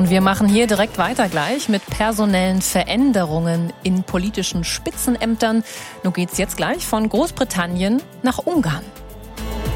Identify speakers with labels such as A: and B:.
A: Und wir machen hier direkt weiter gleich mit personellen Veränderungen in politischen Spitzenämtern. Nun geht's jetzt gleich von Großbritannien nach Ungarn.